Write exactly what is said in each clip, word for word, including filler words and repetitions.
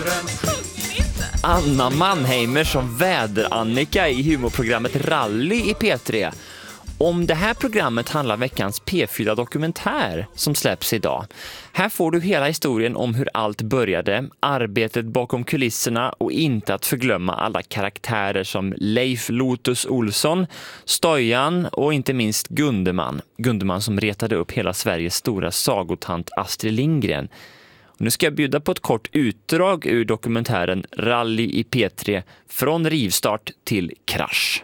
Anna Mannheimer som väder-Annika i humorprogrammet Rally i P tre. Om det här programmet handlar veckans P fyra-dokumentär som släpps idag. Här får du hela historien om hur allt började, arbetet bakom kulisserna och inte att förglömma alla karaktärer som Leif Lotus Olsson, Stojan och inte minst Gundeman. Gundeman som retade upp hela Sveriges stora sagotant Astrid Lindgren. Och nu ska jag bjuda på ett kort utdrag ur dokumentären Rally i P tre från rivstart till krasch.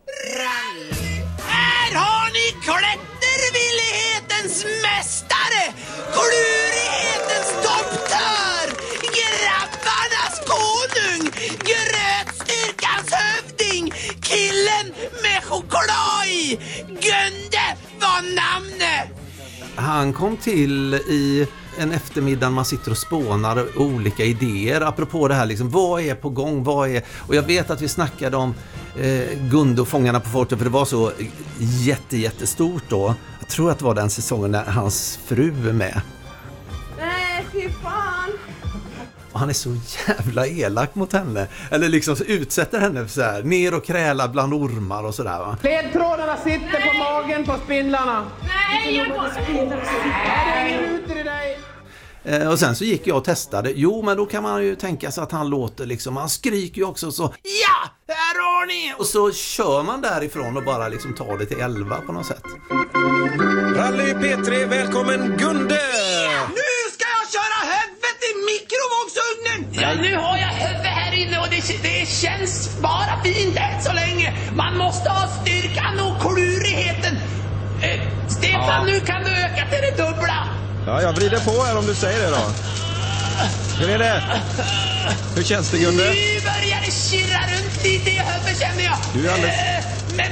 Här har ni klättervillighetens mästare, klurighetens doktör, grabbarnas konung, grötstyrkans hövding, killen med choklad i. Gunde var namnet. Han kom till i en eftermiddag man sitter och spånar olika idéer apropå det här liksom, vad är på gång, vad är, och jag vet att vi snackade om eh, Gunde och Fångarna på fortet, för det var så jätte, jättestort då. Jag tror att det var den säsongen när hans fru är med. Nej, fy fan. Och han är så jävla elak mot henne. Eller liksom utsätter henne för så här, ner och kräla bland ormar och sådär va. Ledtrådarna sitter Nej. på magen på spindlarna. Nej, jag går. Nej, det ruter i dig. Eh, och sen så gick jag och testade. Jo, men då kan man ju tänka sig att han låter liksom, han skriker ju också så. Ja, här har ni! Och så kör man därifrån och bara liksom tar det till elva på något sätt. Rally P tre, välkommen Gunde! Ja, nu ska jag köra huvudet i mikrovågsugnen! Ja, nu har jag huvudet här inne och det, det känns bara fint än så länge. Man måste ha styrkan och klurigheten. Eh, Stefan, ja. Nu kan du öka till det dubbla. Ja, jag vrider på här om du säger det då. Hur är det? Hur känns det, Gunde? Nu börjar det kirra runt lite i huvudet, känner jag. Du är alldeles... Men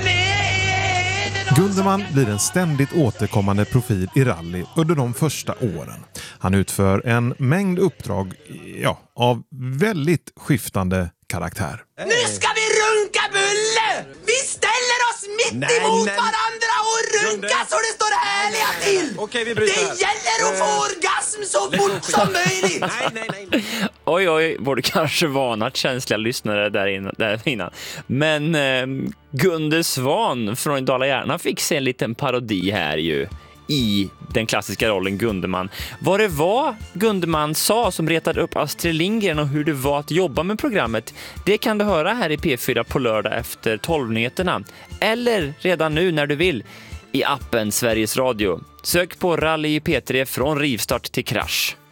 är det Gundeman blir en ständigt återkommande profil i rally under de första åren. Han utför en mängd uppdrag, ja, av väldigt skiftande karaktär. Nu ska vi runka bulle! Vi ställer oss mitt nej, emot nej. varandra och runka Gunde. Så det står härliga till! Okej, vi det gäller att få uh. orgasm så fort som möjligt! nej, nej, nej. Oj, oj, var du kanske vanat känsliga lyssnare där innan. Där innan. Men eh, Gunde Svan från Dala-Järna fick se en liten parodi här ju. I den klassiska rollen Gundeman. Vad det var Gundeman sa som retade upp Astrid Lindgren och hur det var att jobba med programmet, det kan du höra här i P fyra på lördag efter tolv-nyheterna. Eller redan nu när du vill i appen Sveriges Radio. Sök på Rally i P tre från rivstart till krasch.